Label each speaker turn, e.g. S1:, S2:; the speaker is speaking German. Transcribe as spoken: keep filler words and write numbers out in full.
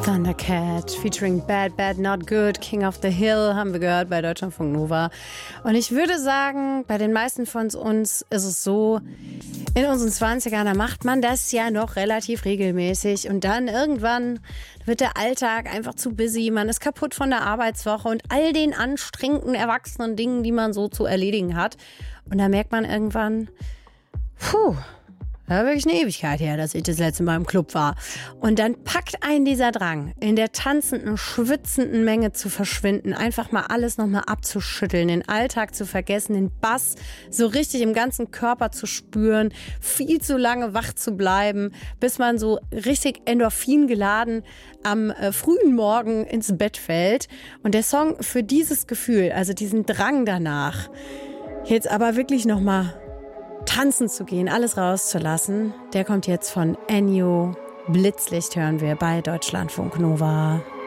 S1: Thundercat featuring Bad, Bad, Not Good, King of the Hill haben wir gehört bei Deutschlandfunk Nova. Und ich würde sagen, bei den meisten von uns ist es so, in unseren zwanzigern, da macht man das ja noch relativ regelmäßig. Und dann irgendwann wird der Alltag einfach zu busy, man ist kaputt von der Arbeitswoche und all den anstrengenden, erwachsenen Dingen, die man so zu erledigen hat. Und da merkt man irgendwann, puh, war wirklich eine Ewigkeit her, dass ich das letzte Mal im Club war. Und dann packt einen dieser Drang, in der tanzenden, schwitzenden Menge zu verschwinden, einfach mal alles nochmal abzuschütteln, den Alltag zu vergessen, den Bass so richtig im ganzen Körper zu spüren, viel zu lange wach zu bleiben, bis man so richtig Endorphin geladen am äh, frühen Morgen ins Bett fällt. Und der Song für dieses Gefühl, also diesen Drang danach, jetzt aber wirklich nochmal tanzen zu gehen, alles rauszulassen, der kommt jetzt von Ennio. Blitzlicht hören wir bei Deutschlandfunk Nova.